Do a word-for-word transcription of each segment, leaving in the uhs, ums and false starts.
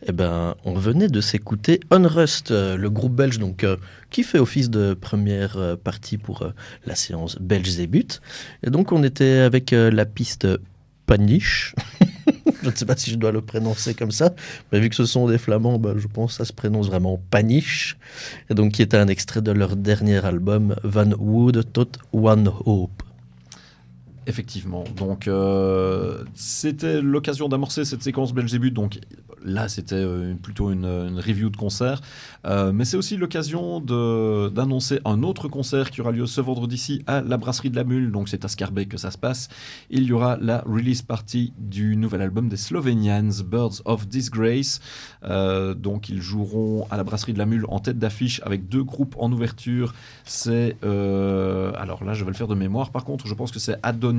Eh ben, on venait de s'écouter Onrust, euh, le groupe belge donc, euh, qui fait office de première euh, partie pour euh, la séance Belge débute. Et donc on était avec euh, la piste Paniche. Je ne sais pas si je dois le prononcer comme ça, mais vu que ce sont des Flamands, bah, je pense que ça se prononce vraiment Paniche. Et donc qui était un extrait de leur dernier album Van Wood tot One Hope. Effectivement, donc euh, c'était l'occasion d'amorcer cette séquence Belge début, donc là c'était euh, plutôt une, une review de concert, euh, mais c'est aussi l'occasion de, d'annoncer un autre concert qui aura lieu ce vendredi-ci à la Brasserie de la Mule, donc c'est à Scarbeck que ça se passe. Il y aura la release party du nouvel album des Slovenians, Birds of Disgrace, euh, donc ils joueront à la Brasserie de la Mule en tête d'affiche avec deux groupes en ouverture, c'est, euh, alors là je vais le faire de mémoire par contre, je pense que c'est Adon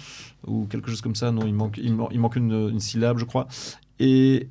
ou quelque chose comme ça, non, il manque, il, man- il manque une, une syllabe, je crois. Et,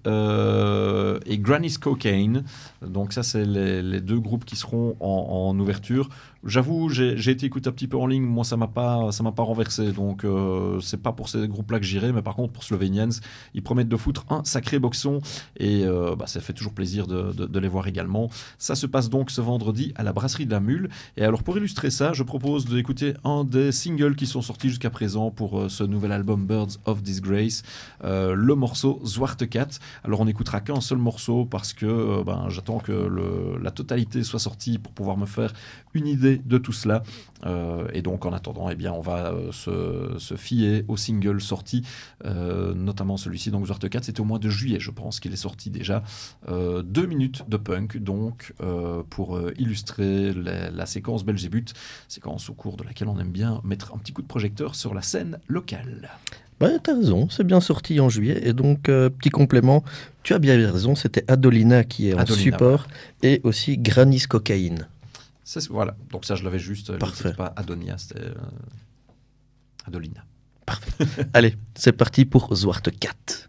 euh, et Granny's Cocaine. Donc ça, c'est les, les deux groupes qui seront en, en ouverture. J'avoue, j'ai, j'ai été écouté un petit peu en ligne. Moi, ça m'a pas, ça m'a pas renversé. Donc, euh, c'est pas pour ces groupes-là que j'irai. Mais par contre, pour Slovenians, ils promettent de foutre un sacré boxon. Et euh, bah, ça fait toujours plaisir de, de, de les voir également. Ça se passe donc ce vendredi à la Brasserie de la Mule. Et alors, pour illustrer ça, je propose d'écouter un des singles qui sont sortis jusqu'à présent pour euh, ce nouvel album Birds of Disgrace. Euh, le morceau Zwarte Kat. Alors, on n'écoutera qu'un seul morceau parce que euh, ben, j'attends que le, la totalité soit sortie pour pouvoir me faire une idée de tout cela. Euh, et donc, en attendant, eh bien, on va euh, se, se fier aux singles sortis, euh, notamment celui-ci, donc Zwarte Kat, c'était au mois de juillet, je pense qu'il est sorti déjà. Euh, deux minutes de punk, donc, euh, pour euh, illustrer la, la séquence Belge débute, séquence au cours de laquelle on aime bien mettre un petit coup de projecteur sur la scène locale. Bah, t'as raison, c'est bien sorti en juillet. Et donc, euh, petit complément, tu as bien raison, c'était Adolina qui est en Adolina, support et aussi Granny's Cocaine. C'est, voilà, donc ça je l'avais juste, Parfait. c'était pas Adonia, c'était euh, Adolina. Parfait. Allez, c'est parti pour Zwarte Kat.